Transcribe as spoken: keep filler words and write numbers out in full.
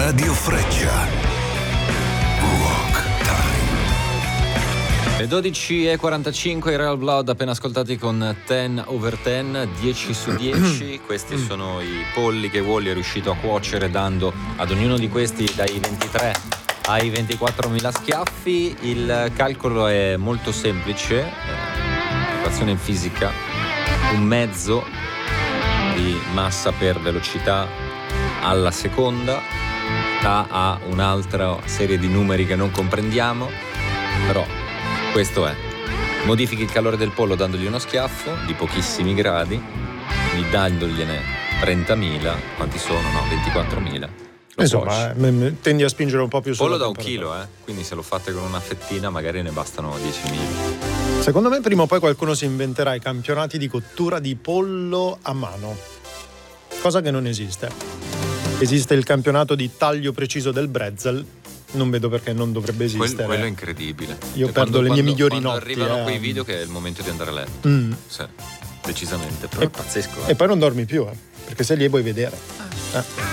Radio Freccia. Rock Time. Le dodici e quarantacinque, i Real Blood appena ascoltati con ten over ten, dieci su dieci. Questi sono i polli che Wally è riuscito a cuocere, dando ad ognuno di questi dai ventitré ai ventiquattromila schiaffi. Il calcolo è molto semplice, eh, equazione in fisica: un mezzo di massa per velocità alla seconda sta a un'altra serie di numeri che non comprendiamo, però questo è: modifichi il calore del pollo dandogli uno schiaffo di pochissimi gradi, quindi dandogliene trentamila, quanti sono? No, ventiquattromila. Lo Insomma, m- tendi a spingere un po' più sulla pollo da un temperatura. chilo, eh? Quindi se lo fate con una fettina magari ne bastano diecimila. Secondo me prima o poi qualcuno si inventerà i campionati di cottura di pollo a mano, cosa che non esiste. Esiste il campionato di taglio preciso del bretzel, non vedo perché non dovrebbe esistere. Quello, quello è incredibile. Io Cioè, perdo quando, le mie quando, migliori quando notti. arrivano eh. quei video che è il momento di andare a letto. Mm. Sì, decisamente, però E- è pazzesco. Eh? E poi non dormi più, eh, perché sei lì e vuoi vedere. Eh.